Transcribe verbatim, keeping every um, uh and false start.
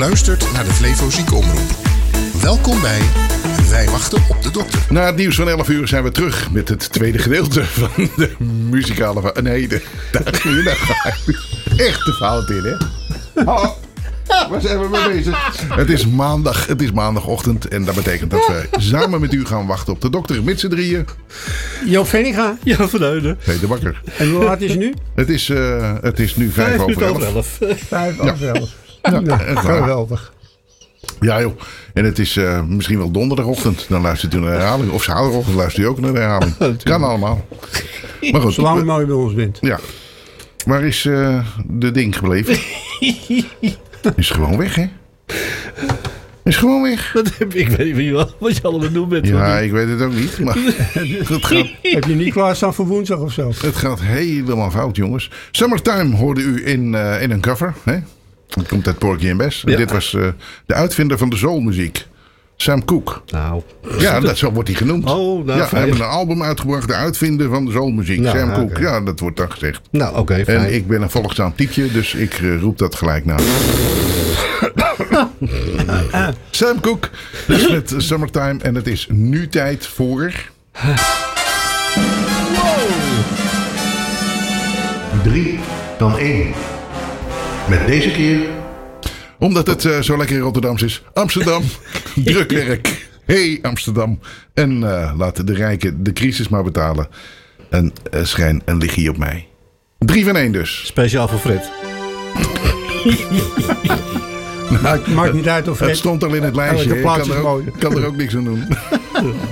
luistert naar de Flevo Ziekenomroep. Welkom bij Wij wachten op de dokter. Na het nieuws van elf uur zijn we terug met het tweede gedeelte van de muzikale... Va- nee, de, daar ging je daar. Echt de fout in, hè? Hallo. Waar zijn we mee bezig? Het is maandag, het is maandagochtend en dat betekent dat we samen met u gaan wachten op de dokter. Met z'n drieën. Joop Venninga. Ja, van Heuden. Peter Bakker. En hoe laat is het nu? Het is, uh, het is nu vijf, vijf over elf. elf. Vijf over elf. Ja, Nou, geweldig. Ja joh, en het is uh, misschien wel donderdagochtend. Dan luistert u naar de herhaling. Of zaterdagochtend luistert u ook naar de herhaling. Kan allemaal. Maar goed, zolang je mooi bij ons bent. Ja. Waar is uh, de ding gebleven? Is gewoon weg, hè? Is gewoon weg. Dat heb, ik weet niet wat, wat je allemaal doen bent. Ja, ik weet het ook niet. Maar het gaat, heb je niet klaarstaan voor woensdag of zo? Het gaat helemaal fout, jongens. Summertime hoorde u in, uh, in een cover. Hè? Dat komt uit Porky and Bess. Ja. Dit was uh, de uitvinder van de soulmuziek. Sam Cooke. Nou. Ja, dat zo wordt hij genoemd. Oh, nou, ja, we hebben een album uitgebracht. De uitvinder van de soulmuziek. Nou, Sam Cooke. Okay. Ja, dat wordt dan gezegd. Nou, oké. Okay, en ik ben een volgzaam typje. Dus ik uh, roep dat gelijk na. Sam Cooke. Dus met Summertime. En het is nu tijd voor... Wow. Drie dan één. Met deze keer... Omdat het uh, zo lekker in Rotterdams is. Amsterdam. Drukwerk. Hey Amsterdam. En uh, laten de rijken de crisis maar betalen. En uh, schijn een liggie op mij. Drie van één dus. Speciaal voor Fred. Nou, het maakt niet uit of Fred... Het stond al in het lijstje. Ik kan er, ook, kan er ook niks aan doen.